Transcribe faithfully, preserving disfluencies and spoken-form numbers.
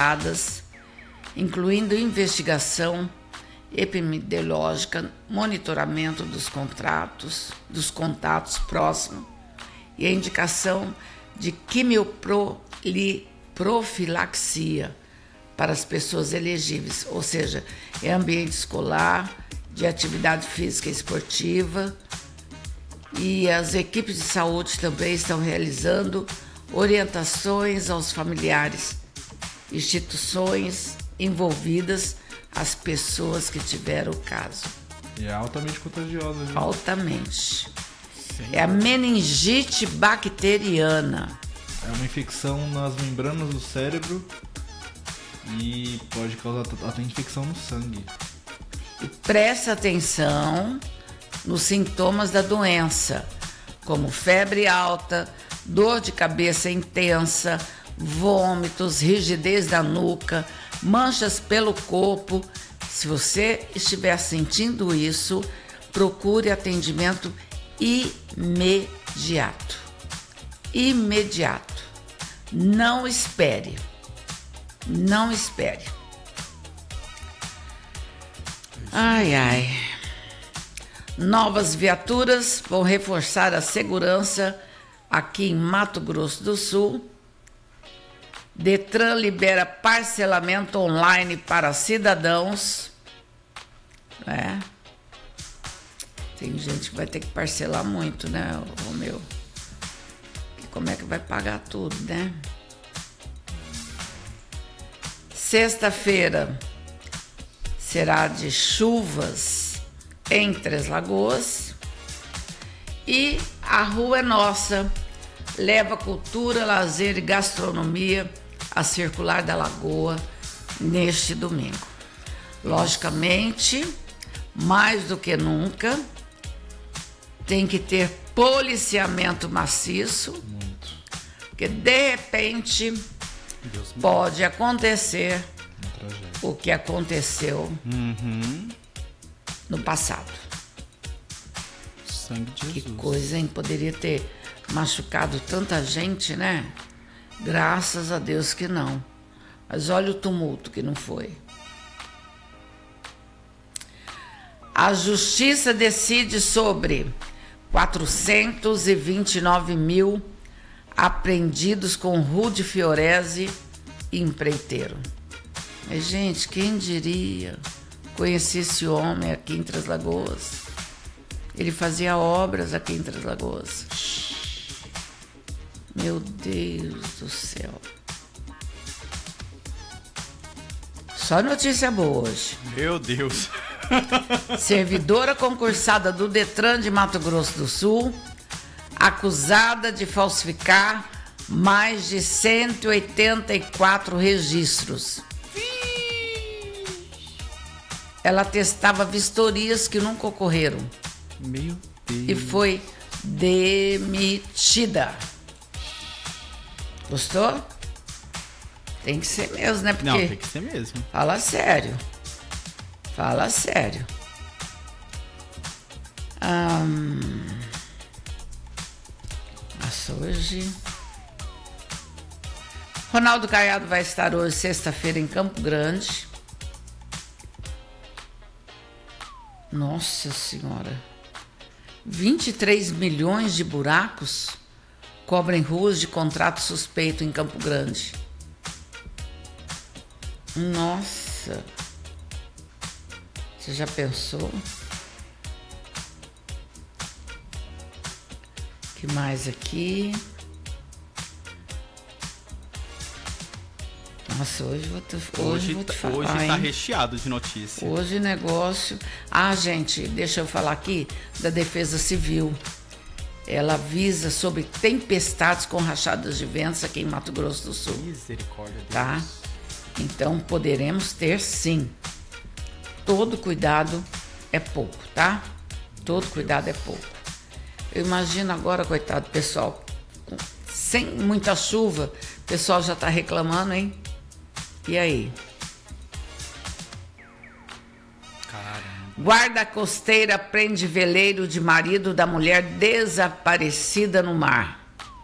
avançadas, incluindo investigação epidemiológica, monitoramento dos contratos, dos contatos próximos e a indicação de quimioprofilaxia para as pessoas elegíveis, ou seja, é ambiente escolar, de atividade física e esportiva, e as equipes de saúde também estão realizando orientações aos familiares, instituições envolvidas, as pessoas que tiveram o caso. E é altamente contagiosa, viu? Altamente. Sim. É a meningite bacteriana. É uma infecção nas membranas do cérebro e pode causar até infecção no sangue. E presta atenção nos sintomas da doença, como febre alta, dor de cabeça intensa, vômitos, rigidez da nuca, manchas pelo corpo. Se você estiver sentindo isso, procure atendimento imediato. Imediato. Não espere. Não espere. Ai, ai. Novas viaturas vão reforçar a segurança aqui em Mato Grosso do Sul. Detran libera parcelamento online para cidadãos. É. Tem gente que vai ter que parcelar muito, né, o meu? E como é que vai pagar tudo, né? Sexta-feira será de chuvas em Três Lagoas. E a rua é nossa. Leva cultura, lazer e gastronomia a circular da Lagoa neste domingo. Logicamente, mais do que nunca, tem que ter policiamento maciço. Muito. Porque de repente Deus pode acontecer um o que aconteceu uhum. no passado. Sangue de Jesus. Que coisa, hein? Poderia ter machucado tanta gente, né? Graças a Deus que não. Mas olha o tumulto que não foi. A Justiça decide sobre quatrocentos e vinte e nove mil apreendidos com Rude Fiorese e empreiteiro. Mas, gente, quem diria? Conheci esse homem aqui em Três Lagoas. Ele fazia obras aqui em Três Lagoas. Meu Deus do céu. Só notícia boa hoje. Meu Deus. Servidora concursada do Detran de Mato Grosso do Sul, acusada de falsificar mais de cento e oitenta e quatro registros. Ela testava vistorias que nunca ocorreram. Meu Deus. E foi demitida. Gostou? Tem que ser mesmo, né? Porque Não, tem que ser mesmo. Fala sério. Fala sério. Hum... Nossa, hoje... Ronaldo Caiado vai estar hoje, sexta-feira, em Campo Grande. Nossa Senhora. vinte e três milhões de buracos cobrem ruas de contrato suspeito em Campo Grande. Nossa. Você já pensou? Que mais aqui? Nossa, hoje vou te, hoje, Hoje, vou te falar, hoje tá hein? recheado de notícia. Hoje negócio... Ah, gente, deixa eu falar aqui da Defesa Civil. Ela avisa sobre tempestades com rachadas de ventos aqui em Mato Grosso do Sul. Misericórdia de Deus. Tá? Então, poderemos ter, sim. Todo cuidado é pouco, tá? Todo cuidado é pouco. Eu imagino agora, coitado, pessoal, sem muita chuva, o pessoal já tá reclamando, hein? E aí? Caramba. Guarda costeira prende veleiro de marido da mulher desaparecida no mar.